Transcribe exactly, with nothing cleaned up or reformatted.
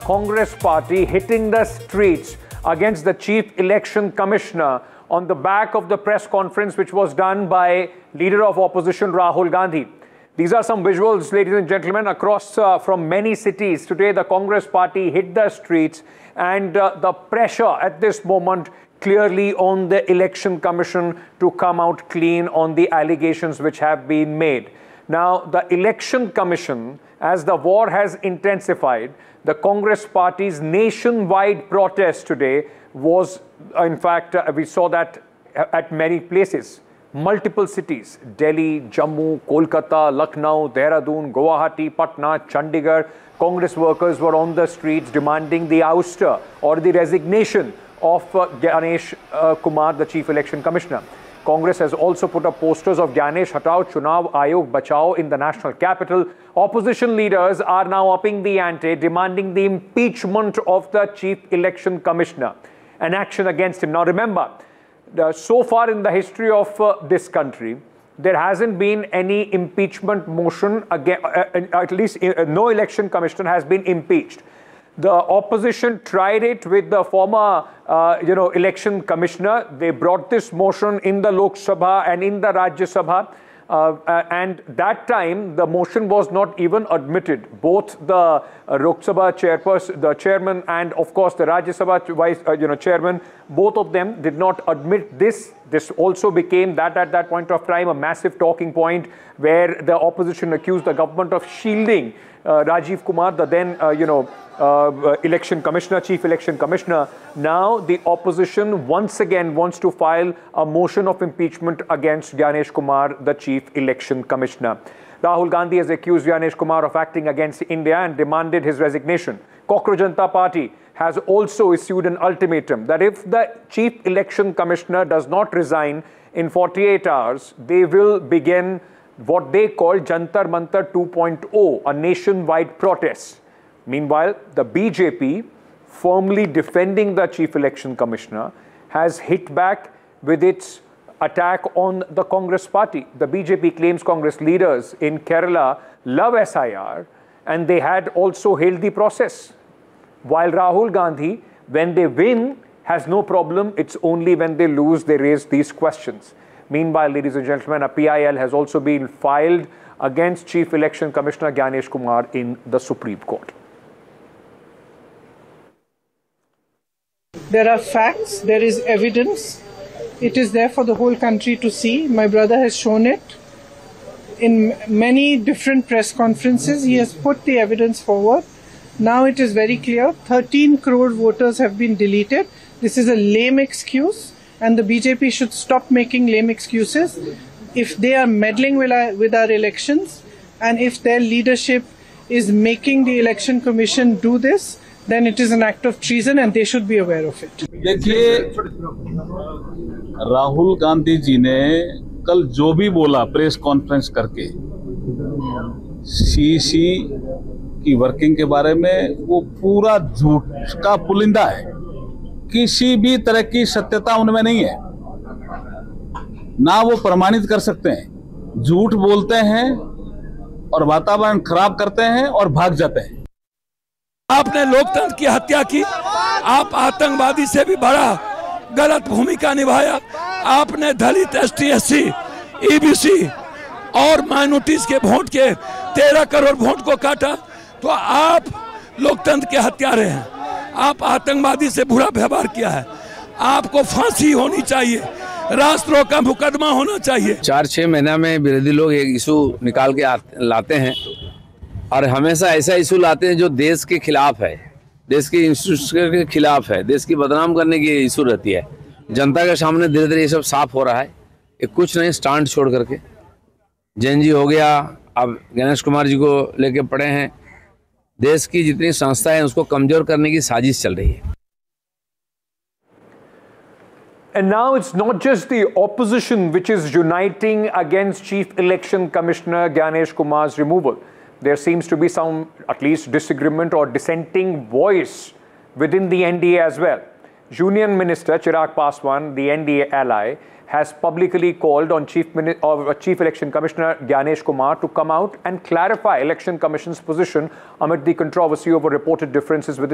Congress party hitting the streets against the Chief Election Commissioner on the back of the press conference which was done by Leader of Opposition Rahul Gandhi. These are some visuals, ladies and gentlemen, across uh, from many cities. Today, the Congress party hit the streets, and uh, the pressure at this moment clearly on the Election Commission to come out clean on the allegations which have been made. Now, the Election Commission, as the war has intensified, the Congress party's nationwide protest today was, in fact, uh, we saw that at many places. Multiple cities, Delhi, Jammu, Kolkata, Lucknow, Dehradun, Guwahati, Patna, Chandigarh, Congress workers were on the streets demanding the ouster or the resignation of uh, Gyanesh uh, Kumar, the Chief Election Commissioner. Congress has also put up posters of Gyanesh Hatao, Chunav Ayog Bachao in the national capital. Opposition leaders are now upping the ante, demanding the impeachment of the Chief Election Commissioner and action against him. Now remember, Uh, so far in the history of uh, this country, there hasn't been any impeachment motion again, uh, at least uh, no election commissioner has been impeached. The opposition tried it with the former uh, you know, election commissioner. They brought this motion in the Lok Sabha and in the Rajya Sabha. Uh, uh, and that time, the motion was not even admitted. Both the uh, Lok Sabha chairperson, the chairman, and of course the Rajya Sabha vice, uh, you know, chairman, both of them did not admit this. This also became that at that point of time a massive talking point where the opposition accused the government of shielding uh, Rajiv Kumar, the then uh, you know uh, election commissioner, chief election commissioner. Now the opposition once again wants to file a motion of impeachment against Gyanesh Kumar, the chief election commissioner. Rahul Gandhi has accused Gyanesh Kumar of acting against India and demanded his resignation. Cockroach Janata Party has also issued an ultimatum that if the chief election commissioner does not resign in forty-eight hours, they will begin what they call Jantar Mantar two point oh, a nationwide protest. Meanwhile, the B J P, firmly defending the chief election commissioner, has hit back with its attack on the Congress party. The B J P claims Congress leaders in Kerala love S I R and they had also hailed the process. While Rahul Gandhi, when they win, has no problem. It's only when they lose they raise these questions. Meanwhile, ladies and gentlemen, a P I L has also been filed against Chief Election Commissioner Gyanesh Kumar in the Supreme Court. There are facts, there is evidence. It is there for the whole country to see. My brother has shown it. In many different press conferences, he has put the evidence forward. Now it is very clear. thirteen crore voters have been deleted. This is a lame excuse, and the B J P should stop making lame excuses. If they are meddling with our, with our elections, and if their leadership is making the election commission do this, then it is an act of treason and they should be aware of it. देखिए, राहुल गांधी जी ने कल जो भी बोला press conference करके CC की working के बारे में, वो पूरा झूठ का पुलिंदा है। किसी भी तरह की सत्यता उनमें नहीं है, ना वो प्रमाणित कर सकते हैं। झूठ बोलते हैं और वातावरण खराब करते हैं और भाग जाते हैं। आपने लोकतंत्र की हत्या की, आप आतंकवादी से भी बड़ा गलत भूमिका निभाया। आपने दलित, S T, S C, E B C और माइनॉरिटीज के वोट के तेरह करोड़ वोट को काटा, तो आप लोकतंत्र के हत्यारे हैं। आप आतंकवादी से बुरा व्यवहार किया है। आपको फांसी होनी चाहिए, राष्ट्रों का मुकदमा होना चाहिए। चार छह महीना में विरोधी लोग एक इशू निकाल के लाते हैं और हमेशा ऐसा इशू लाते हैं जो देश के खिलाफ है, देश के इंस्टीट्यूशन के खिलाफ है, देश की बदनाम करने की इशू रहती है। जनता के सामने धीरे धीरे ये सब साफ हो रहा है। ये कुछ नहीं, स्टांट छोड़ करके जैन जी हो गया, अब गणेश कुमार जी को लेके पड़े हैं। देश की जितनी संस्था है उसको कमजोर करने की साजिश चल रही है। And now it's not just the opposition which is uniting against Chief Election Commissioner Gyanesh Kumar's removal. There seems to be some, at least, disagreement or dissenting voice within the N D A as well. Union Minister Chirag Paswan, the N D A ally, has publicly called on Chief, Mini or Chief Election Commissioner Gyanesh Kumar to come out and clarify Election Commission's position amid the controversy over reported differences within